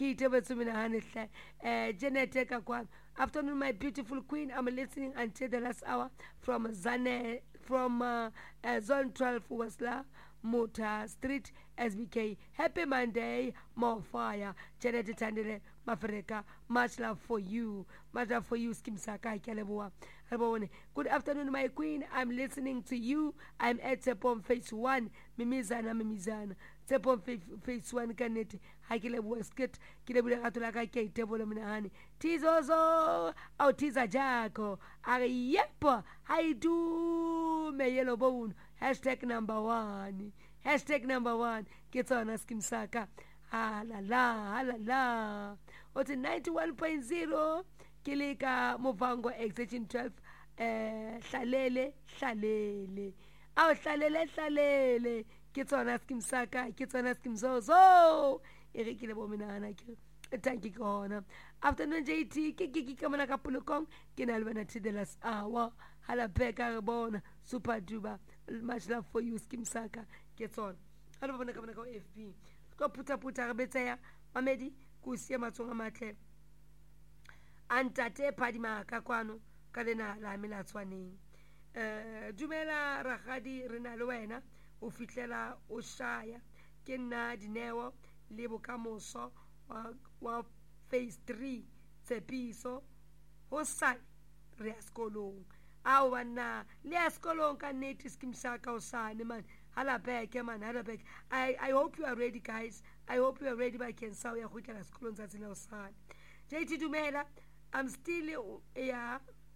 Ke itebetse menahane hle. Janet Kakwan. Afternoon, my beautiful queen. I'm listening until the last hour from Zone 12 Wasla Motor Street SBK. Happy Monday, more fire. Janet Tandele Mafreka. Much love for you. Much love for you, Skim Saka Kaleboa. Good afternoon, my queen. I'm listening to you. I'm at Tepom Phase 1. Mimizana. Tepom Phase 1 Kaneti. Hakilebo Skit. Kilebula Katulaka K. Tebolo Minahani. Tizozo. Oh, Tiza Jaco. Yep. I do. My yellow bone. Hashtag number 1. Hashtag number 1. Get on Skim Saka. Ah la la, la la. What's 91.0? Kilika Movango Extension 12. Hlalele. Aw hlalele. Ke tsona Skim Saka, ke tsona Skim Zozo. E re kile bo menana ke. Thank you gona. Afternoon JT ke kamana ka pulokong ke na lwana to the last hour. Hala beka bona super duper. Much love for you Skim Saka. Ke tsona. Hala bona kamana ka FB. Ko puta re betseya mamedi ku sie matsonga matle. Antate Padima ka kwano ka lena la melatswaneng. Dumela ragadi rena le wena o fitlela o shaya ke nna Dineo le bokamoso wa phase 3 Tshepiso ho sa re skolong a wana le skolong ka neti Skim Saka o sane man hala back man hala back. I hope you are ready guys. I hope you are ready by Kensa ya khutla skolong tsa tsena o sane. JT dumela. I'm still yeah.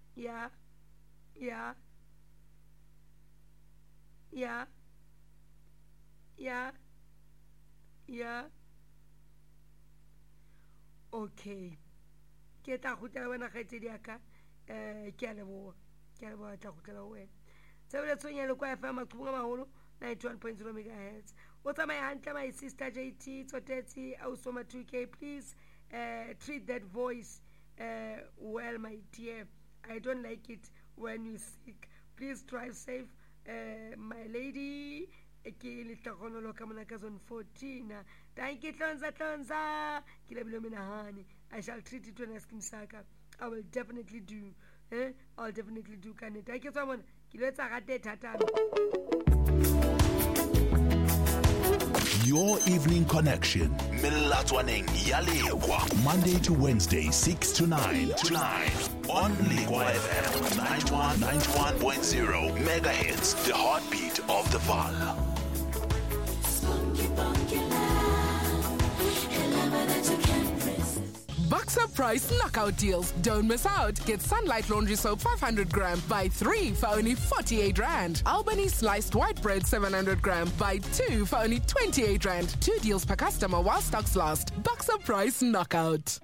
Okay. Ke ta khutela wena kgetsi diaka ke a leboa tla khutela wena. Tsebele tsonya le kwa FM maqhubunga maholo 91.0 MHz. What's my hantle my sister JT Tsoteti Ausoma 2K please treat that voice well my dear. I don't like it when you sick. Please drive safe my lady. Ke litlagonolo ka mona ka zone 14. Thank you tlonza ke lebile menahane. I shall treat it when I Skim Saka. I will definitely do. I'll definitely do kan. Thank you so much. Ke letsa rate thata. Your evening connection. Milatswaneng Yalekwa. Monday to Wednesday, 6 to 9. On Lekwa FM 91.0 megahertz. The heartbeat of the Val. Boxer Price knockout deals. Don't miss out. Get Sunlight Laundry Soap 500 gram. Buy 3 for only 48 Rand. Albany Sliced White Bread 700 gram. Buy 2 for only 28 Rand. 2 deals per customer while stocks last. Boxer Price knockout.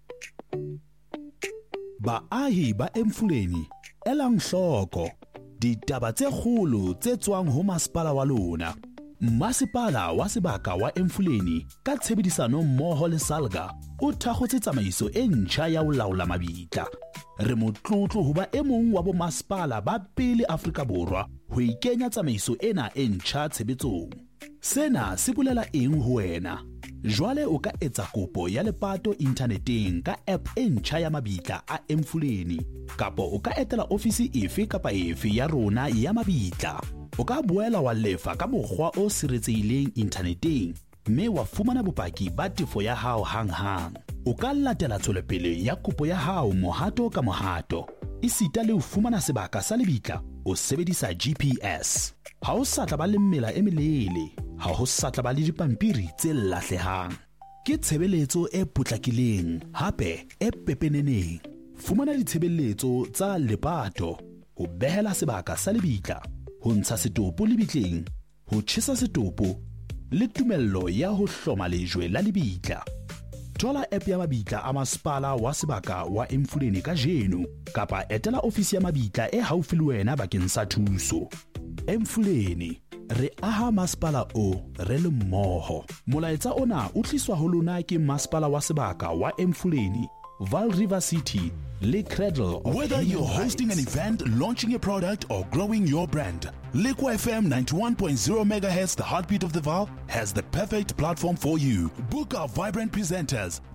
Baahi ba Emfuleni elang hloko ditaba tse kgolo tse tswang ho masepala wa lona. Masepala wa sebaka wa Emfuleni ka tshebedisano mmoho le Salga o thakgotse tsamaiso e ntjha ya ho laola mabitla. Re motlotlo ho ba e mong wa bo masepala ba pele Afrika Borwa ho ikenya tsamaiso ena e ntjha tshebetsong. Sena se bolela eng ho wena? Jwale o ka etsa kopo ya lepato inthaneteng ka app e ntjha ya mabitla a Emfuleni kapa o ka etela ofisi efe kapa efe ya rona ya mabitla. O ka boela wa lefa ka mokgwa o siretsehileng inthaneteng mme wa fumana bopaki ba tefo ya hao hanghang. O ka latela tswelepele ya kopo ya hao mohato ka mohato. Isita le ho fumana sebaka sa lebitla o sebedisa GPS. Ha o sa tla ba le mmela e melele, ha ho sa tla ba le dipampiri tse lahlehang. Ke tshebeletso e potlakileng hape e pepeneneng. Fumana ditshebeletso tsa lepato, ho behela sebaka sa lebitla, ho ntsha setopo lebitleng, ho tjhesa setopo le tumello ya ho hloma lejwe la lebitla. Thola app ya mabitla a masepala wa sebaka wa Emfuleni ka jeno kapa etela ofisi ya mabitla e haufi le wena bakeng sa thuso. Emfuleni, re aha masepala o re le mmoho. Molaetsa ona o tliswa ho lona ke masepala wa sebaka wa Emfuleni, Vaal River City, le Cradle of Whether you're hosting an event, launching a product, or growing your brand, Lekwa FM 91.0 MHz, the heartbeat of the Vaal, has the perfect platform for you. Book our vibrant presenters,